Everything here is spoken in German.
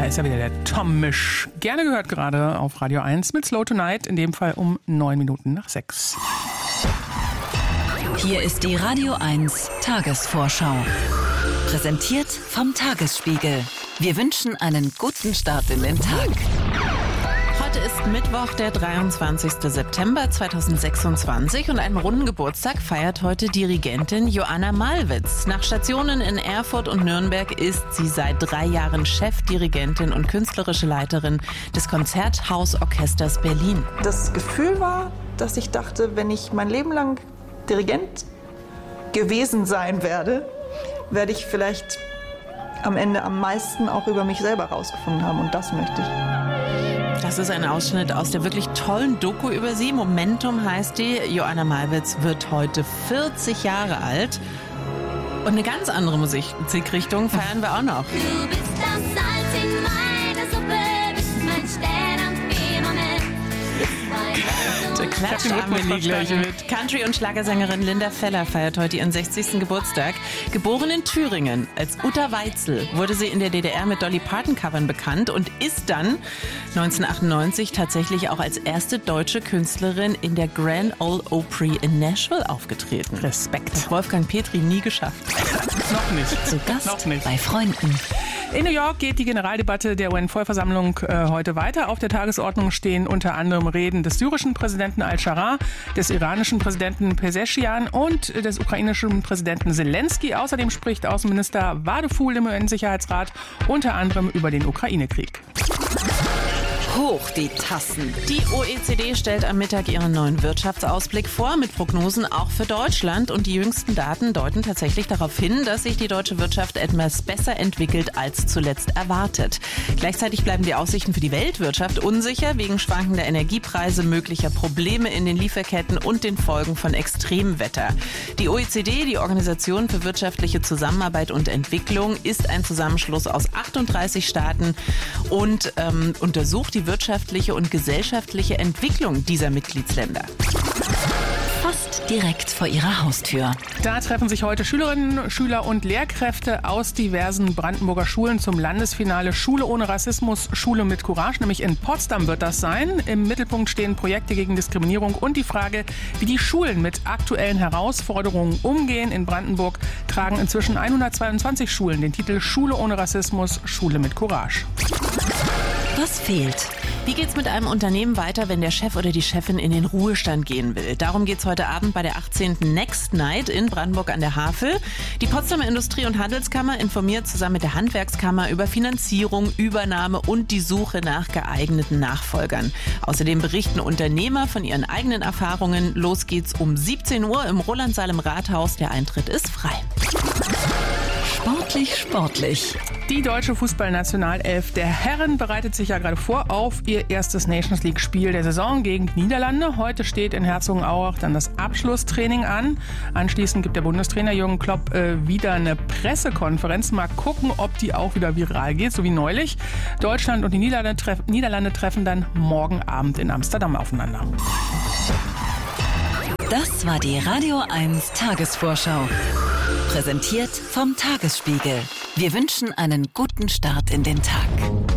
Da ist ja wieder der Tom Misch. Gerne gehört gerade auf Radio 1 mit Slow Tonight, in dem Fall um 6:09. Hier ist die Radio 1 Tagesvorschau. Präsentiert vom Tagesspiegel. Wir wünschen einen guten Start in den Tag. Heute ist Mittwoch, der 23. September 2026 und einen runden Geburtstag feiert heute Dirigentin Joanna Malwitz. Nach Stationen in Erfurt und Nürnberg ist sie seit 3 Jahren Chefdirigentin und künstlerische Leiterin des Konzerthausorchesters Berlin. Das Gefühl war, dass ich dachte, wenn ich mein Leben lang Dirigent gewesen sein werde, werde ich vielleicht am Ende am meisten auch über mich selber rausgefunden haben. Und das möchte ich. Das ist ein Ausschnitt aus der wirklich tollen Doku über sie. Momentum heißt die. Joanna Malwitz wird heute 40 Jahre alt. Und eine ganz andere Musikrichtung feiern wir auch noch. Du bist das Salz in meiner Suppe, bist mein Stern am Firmament. Der Klatsch Amelie gleich mit. Country- und Schlagersängerin Linda Feller feiert heute ihren 60. Geburtstag. Geboren in Thüringen als Uta Weitzel wurde sie in der DDR mit Dolly Parton-Covern bekannt und ist dann 1998 tatsächlich auch als erste deutsche Künstlerin in der Grand Ole Opry in Nashville aufgetreten. Respekt. Hat Wolfgang Petri nie geschafft. Noch nicht. Zu Gast Noch nicht. bei Freunden. In New York geht die Generaldebatte der UN-Vollversammlung heute weiter. Auf der Tagesordnung stehen unter anderem Reden des syrischen Präsidenten Al-Shara, des iranischen Präsidenten Pezeshkian und des ukrainischen Präsidenten Zelensky. Außerdem spricht Außenminister Vadeful im UN-Sicherheitsrat unter anderem über den Ukraine-Krieg. Hoch die Tassen. Die OECD stellt am Mittag ihren neuen Wirtschaftsausblick vor mit Prognosen auch für Deutschland. Und die jüngsten Daten deuten tatsächlich darauf hin, dass sich die deutsche Wirtschaft etwas besser entwickelt als zuletzt erwartet. Gleichzeitig bleiben die Aussichten für die Weltwirtschaft unsicher wegen schwankender Energiepreise, möglicher Probleme in den Lieferketten und den Folgen von Extremwetter. Die OECD, die Organisation für wirtschaftliche Zusammenarbeit und Entwicklung, ist ein Zusammenschluss aus 38 Staaten und untersucht die wirtschaftliche und gesellschaftliche Entwicklung dieser Mitgliedsländer. Fast direkt vor ihrer Haustür. Da treffen sich heute Schülerinnen, Schüler und Lehrkräfte aus diversen Brandenburger Schulen zum Landesfinale Schule ohne Rassismus, Schule mit Courage. Nämlich in Potsdam wird das sein. Im Mittelpunkt stehen Projekte gegen Diskriminierung und die Frage, wie die Schulen mit aktuellen Herausforderungen umgehen. In Brandenburg tragen inzwischen 122 Schulen den Titel Schule ohne Rassismus, Schule mit Courage. Was fehlt? Wie geht's mit einem Unternehmen weiter, wenn der Chef oder die Chefin in den Ruhestand gehen will? Darum geht's heute Abend bei der 18. Next Night in Brandenburg an der Havel. Die Potsdamer Industrie- und Handelskammer informiert zusammen mit der Handwerkskammer über Finanzierung, Übernahme und die Suche nach geeigneten Nachfolgern. Außerdem berichten Unternehmer von ihren eigenen Erfahrungen. Los geht's um 17 Uhr im Rolandsaal im Rathaus. Der Eintritt ist frei. Sportlich. Die deutsche Fußballnationalelf der Herren bereitet sich ja gerade vor auf ihr erstes Nations League-Spiel der Saison gegen die Niederlande. Heute steht in Herzogenaurach dann das Abschlusstraining an. Anschließend gibt der Bundestrainer Jürgen Klopp wieder eine Pressekonferenz. Mal gucken, ob die auch wieder viral geht, so wie neulich. Deutschland und die Niederlande treffen dann morgen Abend in Amsterdam aufeinander. Das war die Radio 1 Tagesvorschau. Präsentiert vom Tagesspiegel. Wir wünschen einen guten Start in den Tag.